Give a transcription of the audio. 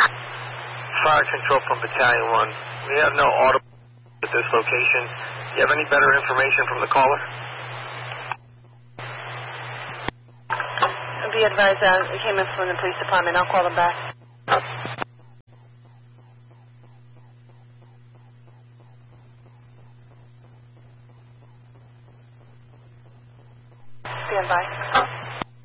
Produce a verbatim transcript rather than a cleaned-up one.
Fire control from Battalion one. We have no audible at this location. Do you have any better information from the caller? Be advised, uh, we came in from the police department. I'll call them back. Stand by.